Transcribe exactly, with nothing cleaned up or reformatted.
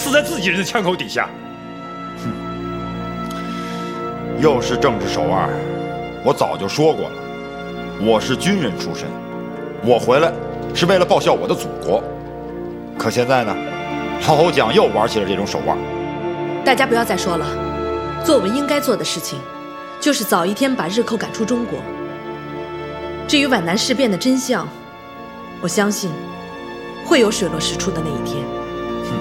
死在自己人的枪口底下。 哼，又是政治手腕。我早就说过了，我是军人出身，我回来是为了报效我的祖国。可现在呢，老蒋又玩起了这种手腕。 大家不要再说了，做我们应该做的事情，就是早一天把日寇赶出中国。至于皖南事变的真相，我相信会有水落石出的那一天。